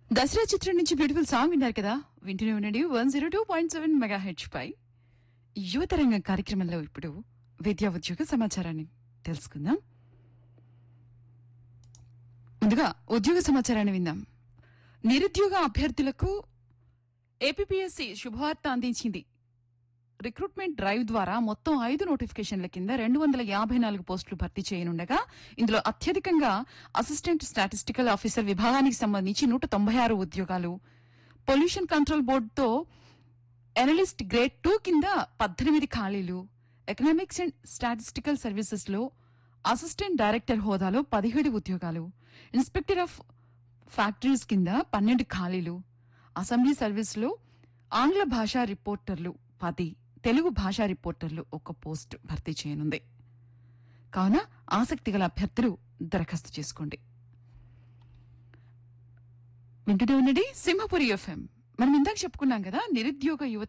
దసరా చిత్రం నుంచి beautiful song విన్నారు కదా. వింటూనే ఉండండి 102.7 మెగాహెచ్ పై యువతరంగం కార్యక్రమంలో ఇప్పుడు విద్యా ఉద్యోగ సమాచారాన్ని తెలుసుకుందాం. ముందుగా ఉద్యోగ సమాచారాన్ని విందాం. నిరుద్యోగ అభ్యర్థులకు ఏపీపీఎస్సీ శుభవార్త అందించింది. రిక్రూట్మెంట్ డ్రైవ్ ద్వారా మొత్తం 5 నోటిఫికేషన్ల కింద 254 పోస్టులు భర్తీ చేయనుండగా ఇందులో అత్యధికంగా అసిస్టెంట్ స్టాటిస్టికల్ ఆఫీసర్ విభాగానికి సంబంధించి 196 ఉద్యోగాలు, పొల్యూషన్ కంట్రోల్ బోర్డుతో ఎనలిస్ట్ గ్రేడ్ 2 కింద 18 ఖాళీలు, ఎకనామిక్స్ అండ్ స్టాటిస్టికల్ సర్వీసెస్ లో అసిస్టెంట్ డైరెక్టర్ హోదాలో 17 ఉద్యోగాలు, ఇన్స్పెక్టర్ ఆఫ్ ఫ్యాక్టరీస్ కింద 12 ఖాళీలు, అసెంబ్లీ సర్వీస్ లో ఆంగ్ల భాషా రిపోర్టర్లు 10, తెలుగు భాషా రిపోర్టర్లు 1 పోస్టు భర్తీ చేయనుంది. కావున ఆసక్తి గల అభ్యర్థులు దరఖాస్తు చేసుకోండి. వింటూనే ఉండండి సింహపురి ఎఫ్ఎం. మనం ఇందాక చెప్పుకున్నాం కదా, నిరుద్యోగ యువత